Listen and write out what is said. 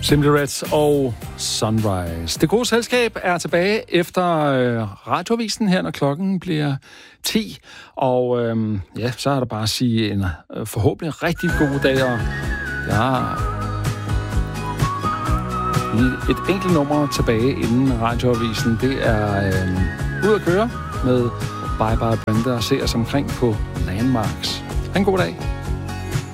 Simply Reds og Sunrise. Det gode selskab er tilbage efter radioavisen her, når klokken bliver 10. Og ja, så er der bare at sige en forhåbentlig rigtig god dag. Og jeg har lige et enkelt nummer tilbage inden radioavisen. Det er ud at køre med Bye Bye Brenda og se os omkring på Landmarks. Ha' en god dag.